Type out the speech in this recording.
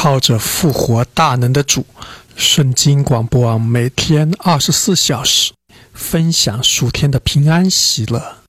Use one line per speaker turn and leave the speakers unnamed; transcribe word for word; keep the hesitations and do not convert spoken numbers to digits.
靠着复活大能的主，圣经广播网每天二十四小时分享属天的平安喜乐。